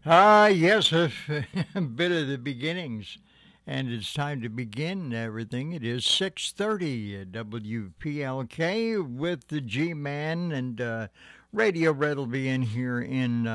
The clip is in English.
Yes, a bit of the beginnings. And it's time to begin everything. It is 6:30 at WPLK with the G-Man and Radio Red will be in here in